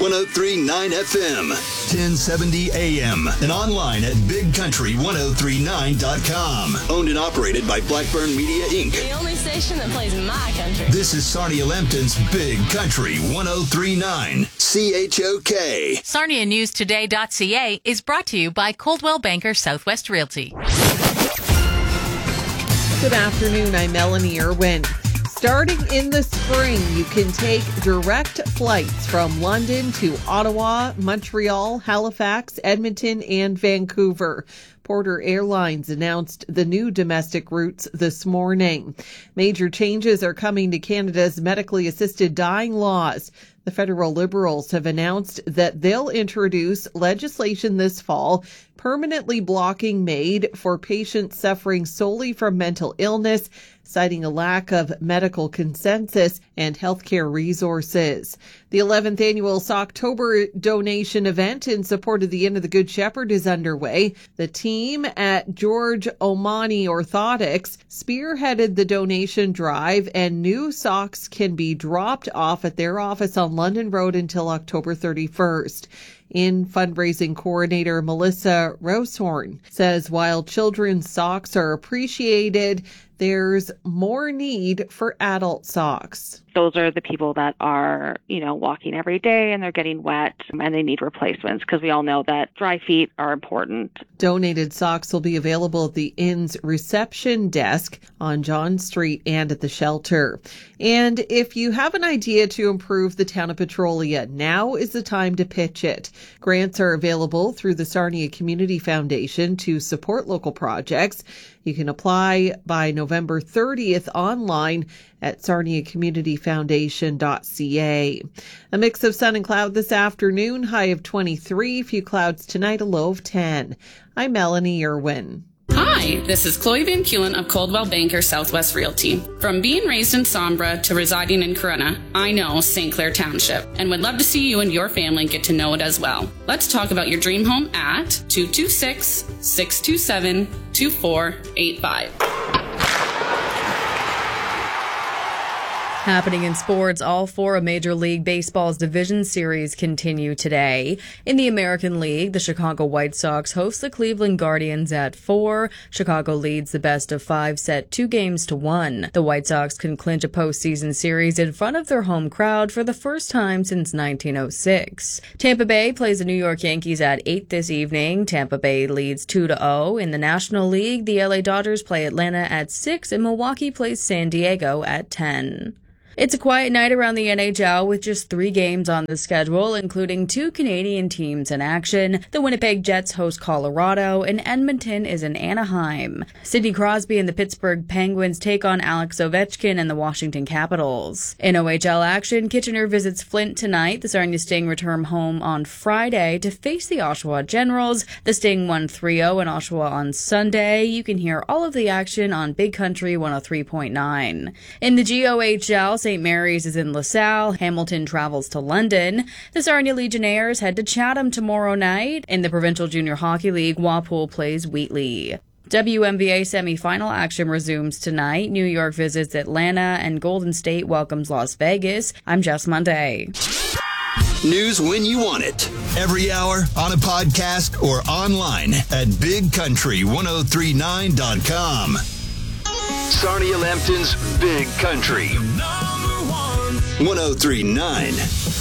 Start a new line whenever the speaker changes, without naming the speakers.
103.9 FM, 1070 AM, and online at BigCountry1039.com. Owned and operated by Blackburn Media, Inc.
The only station that plays my country.
This is Sarnia Lambton's Big Country 103.9 CHOK.
SarniaNewsToday.ca is brought to you by Coldwell Banker Southwest Realty.
Good afternoon, I'm Melanie Irwin. Starting in the spring, you can take direct flights from London to Ottawa, Montreal, Halifax, Edmonton, and Vancouver. Porter Airlines announced the new domestic routes this morning. Major changes are coming to Canada's medically assisted dying laws. The federal Liberals have announced that they'll introduce legislation this fall permanently blocking MAID for patients suffering solely from mental illness, citing a lack of medical consensus and healthcare resources. The 11th annual Socktober donation event in support of the Inn of the Good Shepherd is underway. The team at George Omani Orthotics spearheaded the donation drive, and new socks can be dropped off at their office on London Road until October 31st. In fundraising coordinator Melissa Rosehorn says while children's socks are appreciated, there's more need for adult socks.
Those are the people that are, walking every day and they're getting wet and they need replacements because we all know that dry feet are important.
Donated socks will be available at the Inn's reception desk on John Street and at the shelter. And if you have an idea to improve the town of Petrolia, now is the time to pitch it. Grants are available through the Sarnia Community Foundation to support local projects. You can apply by November 30th online at sarniacommunityfoundation.ca. A mix of sun and cloud this afternoon, high of 23, few clouds tonight, a low of 10. I'm Melanie Irwin.
Hi, this is Chloe Van Keulen of Coldwell Banker Southwest Realty. From being raised in Sombra to residing in Corunna, I know St. Clair Township and would love to see you and your family get to know it as well. Let's talk about your dream home at 226-627-2485.
Happening in sports, all four of Major League Baseball's division series continue today. In the American League, the Chicago White Sox host the Cleveland Guardians at 4. Chicago leads the best of 5 set 2-1. The White Sox can clinch a postseason series in front of their home crowd for the first time since 1906. Tampa Bay plays the New York Yankees at 8 this evening. Tampa Bay leads 2-0. In the National League, the LA Dodgers play Atlanta at 6 and Milwaukee plays San Diego at 10. It's a quiet night around the NHL with just 3 games on the schedule, including 2 Canadian teams in action. The Winnipeg Jets host Colorado, and Edmonton is in Anaheim. Sidney Crosby and the Pittsburgh Penguins take on Alex Ovechkin and the Washington Capitals. In OHL action, Kitchener visits Flint tonight. The Sarnia Sting return home on Friday to face the Oshawa Generals. The Sting won 3-0 in Oshawa on Sunday. You can hear all of the action on Big Country 103.9. In the GOHL, St. Mary's is in LaSalle. Hamilton travels to London. The Sarnia Legionnaires head to Chatham tomorrow night. In the Provincial Junior Hockey League, Walpole plays Wheatley. WNBA semifinal action resumes tonight. New York visits Atlanta and Golden State welcomes Las Vegas. I'm Jess Monday.
News when you want it. Every hour, on a podcast, or online at BigCountry1039.com. Sarnia Lambton's Big Country 103.9